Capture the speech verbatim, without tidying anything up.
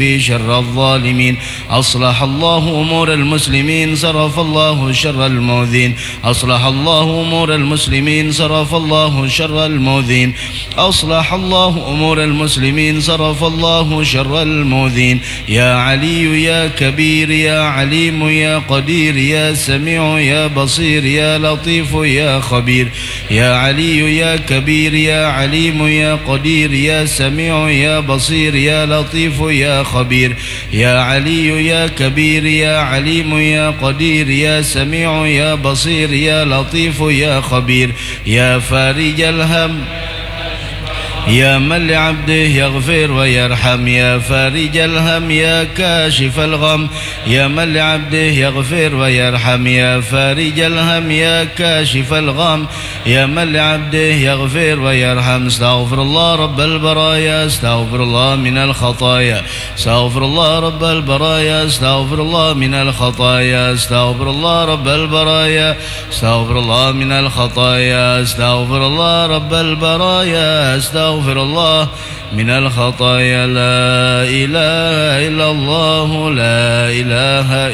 شر الظالمين. أصلح الله أمور المسلمين صرف الله شر المؤذين. أصلح الله أمور المسلمين صرف الله شر المؤذين. أصلح الله أمور المسلمين صرف الله شر المؤذين. يا علي يا كبير يا عليم يا قدير يا سميع يا بصير يا لطيف يا خبير. يا علي يا كبير يا عليم يا قدير يا سميع يا بصير يا لطيف يا خبير. يا علي يا كبير يا عليم يا قدير يا سميع يا بصير يا لطيف يا خبير. يا فارج الهم يا من لعبده يغفر ويرحم. يا فارج الهم يا كاشف الغم يا من لعبده يغفر ويرحم. يا فارج الهم يا كاشف الغم يا من لعبده يغفر ويرحم. استغفر الله رب البرايا استغفر الله من الخطايا. استغفر الله رب البرايا استغفر الله من الخطايا. استغفر الله رب البرايا استغفر الله من الخطايا. استغفر الله رب البرايا استغفر استغفر الله من الخطايا. لا إله إلا الله لا إله